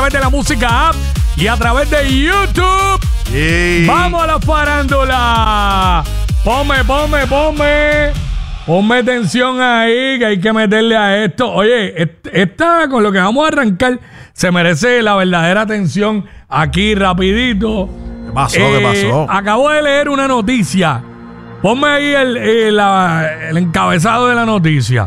través de la música app y a través de YouTube. Sí. ¡Vamos a la farándula! Ponme atención ahí, que hay que meterle a esto. Oye, esta con lo que vamos a arrancar se merece la verdadera atención aquí rapidito. ¿Qué pasó? ¿Qué pasó? Acabo de leer una noticia. Ponme ahí el encabezado de la noticia.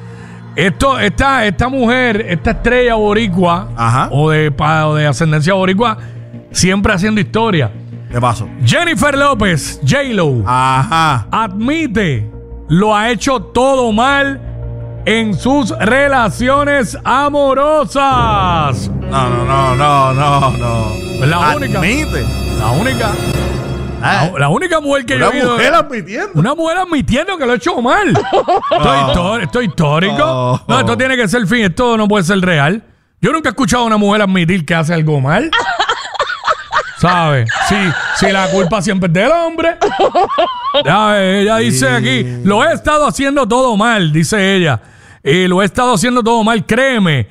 Esta mujer, esta estrella boricua, Ajá. o de ascendencia boricua, siempre haciendo historia. ¿Qué pasó? Jennifer López, J-Lo, Ajá. admite lo ha hecho todo mal en sus relaciones amorosas. No. La única. Admite. La única mujer que yo he Una oído. mujer admitiendo. Una mujer admitiendo que lo ha hecho mal. Esto es histórico. No, esto tiene que ser fin. Esto no puede ser real. Yo nunca he escuchado a una mujer admitir que hace algo mal. ¿Sabes? Si la culpa siempre es del hombre. Ella dice aquí, lo he estado haciendo todo mal, dice ella. Lo he estado haciendo todo mal, créeme.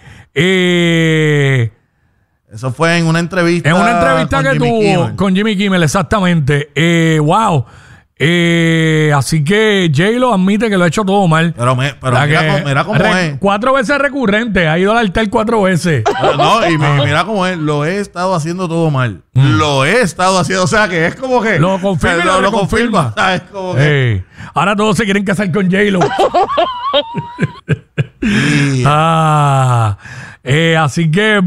Eso fue en una entrevista. En una entrevista que tuvo con Jimmy Kimmel, exactamente. Wow. Así que J-Lo admite que lo ha hecho todo mal. Pero mira cómo es. 4 veces recurrente. Ha ido al altar 4 veces. No, y mira cómo es. Lo he estado haciendo todo mal. Lo he estado haciendo. O sea, que es como que. Lo confirma y lo confirma. ¿Sabes? Como que. Ahora todos se quieren casar con J-Lo. Sí. Así que.